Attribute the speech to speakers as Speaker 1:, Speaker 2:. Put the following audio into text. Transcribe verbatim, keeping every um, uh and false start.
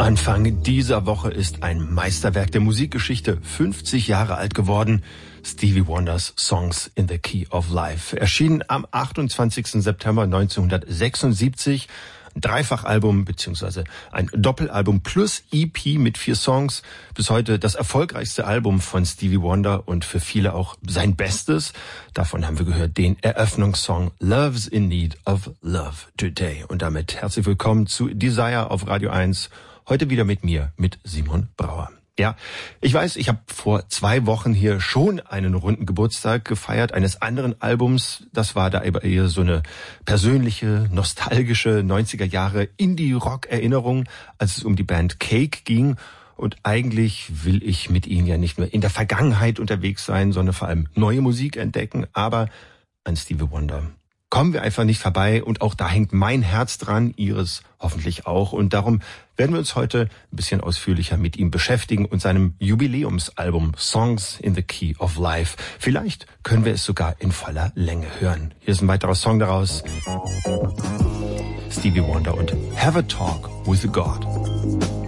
Speaker 1: Anfang dieser Woche ist ein Meisterwerk der Musikgeschichte fünfzig Jahre alt geworden. Stevie Wonders Songs in the Key of Life. Erschienen am achtundzwanzigsten September neunzehnhundertsechsundsiebzig. Ein Dreifachalbum bzw. ein Doppelalbum plus E P mit vier Songs. Bis heute das erfolgreichste Album von Stevie Wonder und für viele auch sein Bestes. Davon haben wir gehört den Eröffnungssong Love's in Need of Love Today. Und damit herzlich willkommen zu Desire auf Radio eins. Heute wieder mit mir, mit Simon Brauer. Ja, ich weiß, ich habe vor zwei Wochen hier schon einen runden Geburtstag gefeiert eines anderen Albums. Das war da aber eher so eine persönliche, nostalgische neunziger Jahre Indie-Rock-Erinnerung, als es um die Band Cake ging. Und eigentlich will ich mit Ihnen ja nicht nur in der Vergangenheit unterwegs sein, sondern vor allem neue Musik entdecken. Aber an Stevie Wonder kommen wir einfach nicht vorbei. Und auch da hängt mein Herz dran, Ihres hoffentlich auch. Und darum werden wir uns heute ein bisschen ausführlicher mit ihm beschäftigen und seinem Jubiläumsalbum Songs in the Key of Life. Vielleicht können wir es sogar in voller Länge hören. Hier ist ein weiterer Song daraus. Stevie Wonder und Have a Talk with God.